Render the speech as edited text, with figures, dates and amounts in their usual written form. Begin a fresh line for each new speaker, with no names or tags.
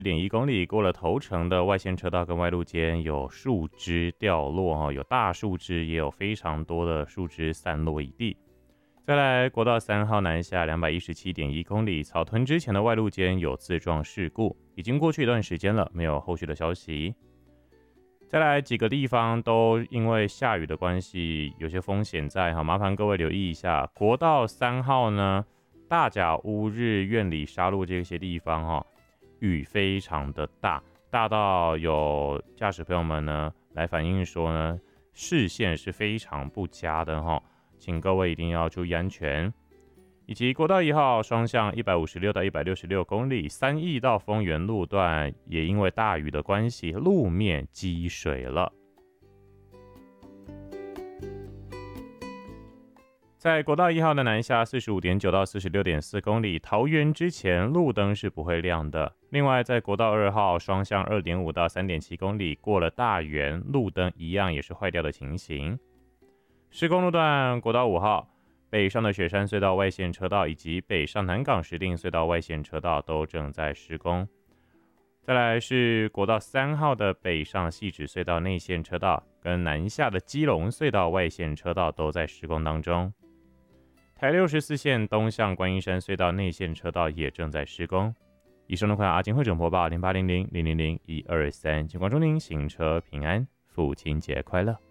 1.1公里过了头城的外线车道跟外路间有树枝掉落，有大树枝，也有非常多的树枝散落一地。再来，国道3号南下217.1公里，草屯之前的外路间有自撞事故，已经过去一段时间了，没有后续的消息。再来几个地方都因为下雨的关系，有些风险在，麻烦各位留意一下。国道3号呢，大甲乌日苑里沙鹿这些地方雨非常的大，大到有驾驶朋友们呢来反映说呢，视线是非常不佳的请各位一定要注意安全。以及国道1号双向156到166公里3义到丰原路段，也因为大雨的关系，路面积水了。在国道1号的南下45.9到46.4公里，桃园之前路灯是不会亮的。另外，在国道2号双向2.5到3.7公里，过了大园，路灯一样也是坏掉的情形。施工路段，国道5号北上的雪山隧道外线车道以及北上南港石碇隧道外线车道都正在施工。再来是国道3号的北上汐止隧道内线车道跟南下的基隆隧道外线车道都在施工当中。台64线东向观音山隧道内线车道也正在施工。以上的款阿金会整播报0800000123，请关注您行车平安，父亲节快乐。